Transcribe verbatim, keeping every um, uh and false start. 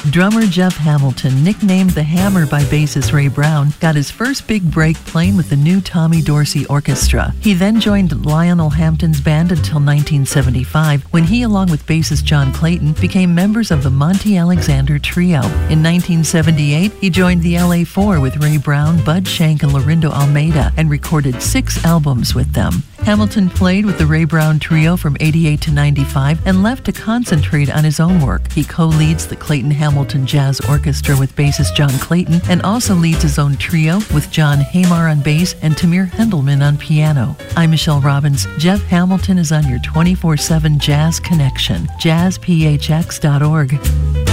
Drummer Jeff Hamilton, nicknamed the Hammer by bassist Ray Brown, got his first big break playing with the new Tommy Dorsey Orchestra. He then joined Lionel Hampton's band until nineteen seventy-five, when he, along with bassist John Clayton, became members of the Monty Alexander Trio. In nineteen seventy-eight, he joined the L A Four with Ray Brown, Bud Shank, and Lorindo Almeida, and recorded six albums with them. Hamilton played with the Ray Brown Trio from eighty-eight to ninety-five and left to concentrate on his own work. He co-leads the Clayton Hamilton Jazz Orchestra with bassist John Clayton and also leads his own trio with John Hamar on bass and Tamir Hendelman on piano. I'm Michelle Robbins. Jeff Hamilton is on your twenty-four seven Jazz Connection, jazz p h x dot org.